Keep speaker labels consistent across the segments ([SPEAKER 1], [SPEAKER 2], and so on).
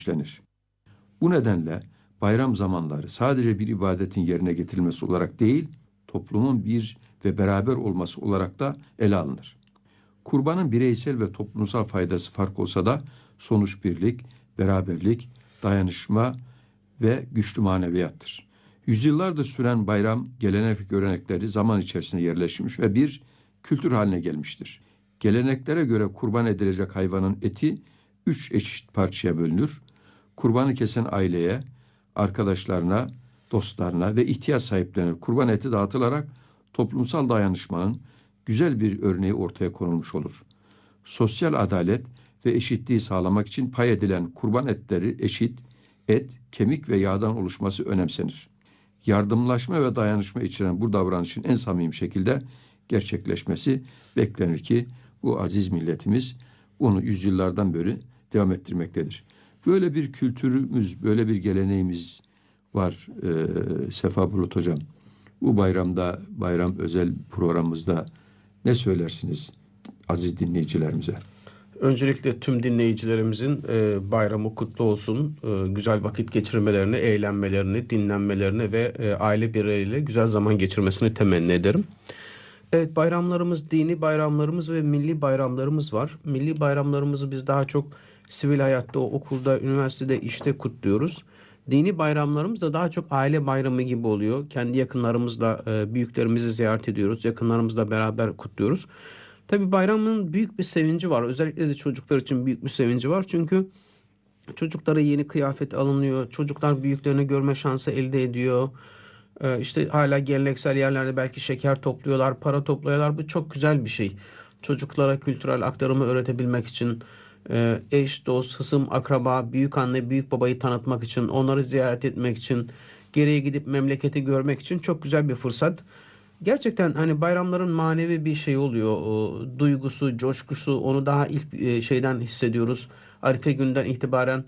[SPEAKER 1] işlenir. Bu nedenle bayram zamanları sadece bir ibadetin yerine getirilmesi olarak değil, toplumun bir ve beraber olması olarak da ele alınır. Kurbanın bireysel ve toplumsal faydası farklı olsa da sonuç birlik, beraberlik, dayanışma ve güçlü maneviyattır. Yüzyıllardır süren bayram gelenek ve görenekleri zaman içerisinde yerleşmiş ve bir kültür haline gelmiştir. Geleneklere göre kurban edilecek hayvanın eti 3 eşit parçaya bölünür. Kurbanı kesen aileye, arkadaşlarına, dostlarına ve ihtiyaç sahiplerine kurban eti dağıtılarak toplumsal dayanışmanın güzel bir örneği ortaya konulmuş olur. Sosyal adalet ve eşitliği sağlamak için pay edilen kurban etleri eşit, et, kemik ve yağdan oluşması önemsenir. Yardımlaşma ve dayanışma içeren bu davranışın en samimi şekilde gerçekleşmesi beklenir ki bu aziz milletimiz bunu yüzyıllardan beri devam ettirmektedir. Böyle bir kültürümüz, böyle bir geleneğimiz var Sefa Bulut Hocam. Bu bayramda, bayram özel programımızda ne söylersiniz aziz dinleyicilerimize?
[SPEAKER 2] Öncelikle tüm dinleyicilerimizin bayramı kutlu olsun. Güzel vakit geçirmelerini, eğlenmelerini, dinlenmelerini ve aile bireyleriyle güzel zaman geçirmesini temenni ederim. Evet, bayramlarımız, dini bayramlarımız ve milli bayramlarımız var. Milli bayramlarımızı biz daha çok sivil hayatta, okulda, üniversitede, işte kutluyoruz. Dini bayramlarımız da daha çok aile bayramı gibi oluyor. Kendi yakınlarımızla, büyüklerimizi ziyaret ediyoruz. Yakınlarımızla beraber kutluyoruz. Tabii bayramın büyük bir sevinci var. Özellikle de çocuklar için büyük bir sevinci var. Çünkü çocuklara yeni kıyafet alınıyor. Çocuklar büyüklerini görme şansı elde ediyor. İşte hala geleneksel yerlerde belki şeker topluyorlar, para topluyorlar. Bu çok güzel bir şey. Çocuklara kültürel aktarımı öğretebilmek için, eş, dost, hısım, akraba, büyük anne, büyük babayı tanıtmak için, onları ziyaret etmek için, geriye gidip memleketi görmek için çok güzel bir fırsat. Gerçekten hani bayramların manevi bir şey oluyor. O duygusu, coşkusu onu daha ilk şeyden hissediyoruz. Arife günden itibaren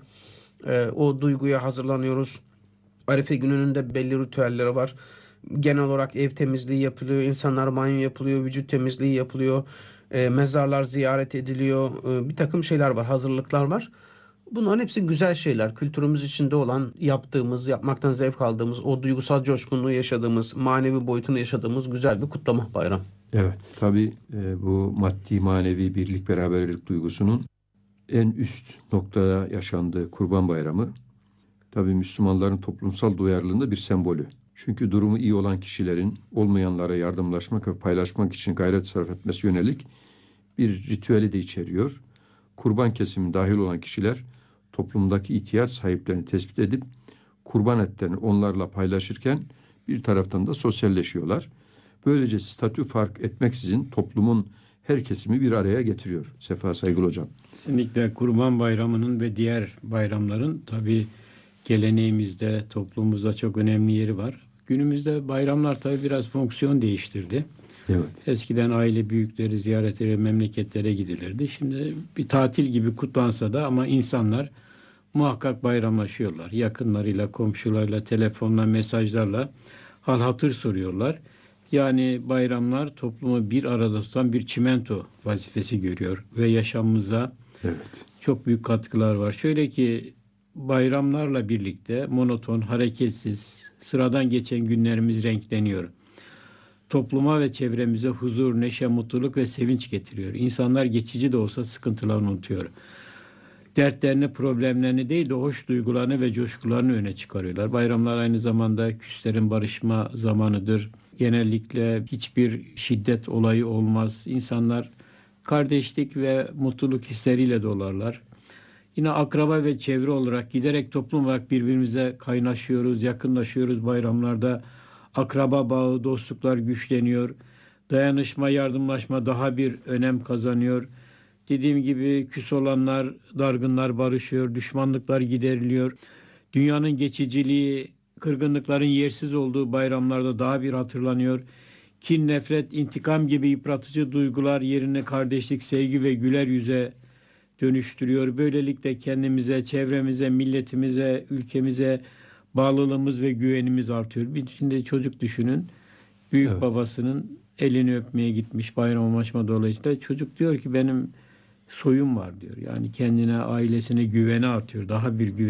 [SPEAKER 2] o duyguya hazırlanıyoruz. Arife gününün de belli ritüelleri var. Genel olarak ev temizliği yapılıyor, insanlar banyo yapılıyor, vücut temizliği yapılıyor, mezarlar ziyaret ediliyor, bir takım şeyler var, hazırlıklar var. Bunların hepsi güzel şeyler. Kültürümüz içinde olan, yaptığımız, yapmaktan zevk aldığımız, o duygusal coşkunluğu yaşadığımız, manevi boyutunu yaşadığımız güzel bir kutlama bayram.
[SPEAKER 1] Evet, tabii bu maddi manevi birlik beraberlik duygusunun en üst noktada yaşandığı Kurban Bayramı, tabii Müslümanların toplumsal duyarlılığında bir sembolü. Çünkü durumu iyi olan kişilerin olmayanlara yardımlaşmak ve paylaşmak için gayret sarf etmesi yönelik bir ritüeli de içeriyor. Kurban kesimi dahil olan kişiler toplumdaki ihtiyaç sahiplerini tespit edip kurban etlerini onlarla paylaşırken bir taraftan da sosyalleşiyorlar. Böylece statü fark etmeksizin toplumun her kesimi bir araya getiriyor. Sefa Saygılı Hocam.
[SPEAKER 3] Kesinlikle Kurban Bayramı'nın ve diğer bayramların tabii geleneğimizde, toplumumuzda çok önemli yeri var. Günümüzde bayramlar tabii biraz fonksiyon değiştirdi.
[SPEAKER 1] Evet.
[SPEAKER 3] Eskiden aile büyükleri ziyaretlere, memleketlere gidilirdi. Şimdi bir tatil gibi kutlansa da ama insanlar muhakkak bayramlaşıyorlar. Yakınlarıyla, komşularıyla, telefonla, mesajlarla hal hatır soruyorlar. Yani bayramlar toplumu bir arada tutan bir çimento vazifesi görüyor ve yaşamımıza
[SPEAKER 1] Evet.
[SPEAKER 3] çok büyük katkılar var. Şöyle ki bayramlarla birlikte monoton, hareketsiz, sıradan geçen günlerimiz renkleniyor. Topluma ve çevremize huzur, neşe, mutluluk ve sevinç getiriyor. İnsanlar geçici de olsa sıkıntılarını unutuyor. Dertlerini, problemlerini değil de hoş duygularını ve coşkularını öne çıkarıyorlar. Bayramlar aynı zamanda küslerin barışma zamanıdır. Genellikle hiçbir şiddet olayı olmaz. İnsanlar kardeşlik ve mutluluk hisleriyle dolarlar. Yine akraba ve çevre olarak giderek toplum olarak birbirimize kaynaşıyoruz, yakınlaşıyoruz bayramlarda. Akraba bağı, dostluklar güçleniyor. Dayanışma, yardımlaşma daha bir önem kazanıyor. Dediğim gibi küs olanlar, dargınlar barışıyor, düşmanlıklar gideriliyor. Dünyanın geçiciliği, kırgınlıkların yersiz olduğu bayramlarda daha bir hatırlanıyor. Kin, nefret, intikam gibi yıpratıcı duygular yerine kardeşlik, sevgi ve güler yüze dönüştürüyor. Böylelikle kendimize, çevremize, milletimize, ülkemize bağlılığımız ve güvenimiz artıyor. Bir şimdi çocuk düşünün. Büyük
[SPEAKER 1] Evet.
[SPEAKER 3] babasının elini öpmeye gitmiş bayramlaşma dolayısıyla. Çocuk diyor ki benim soyum var diyor. Yani kendine, ailesine güveni artıyor. Daha bir güven.